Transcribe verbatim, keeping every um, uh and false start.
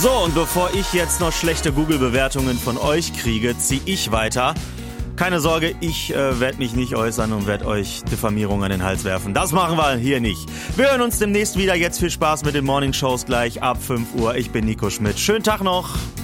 So, und bevor ich jetzt noch schlechte Google-Bewertungen von euch kriege, ziehe ich weiter. Keine Sorge, ich äh, werde mich nicht äußern und werde euch Diffamierung an den Hals werfen. Das machen wir hier nicht. Wir hören uns demnächst wieder. Jetzt viel Spaß mit den Morning Shows gleich ab fünf Uhr. Ich bin Nico Schmidt. Schönen Tag noch.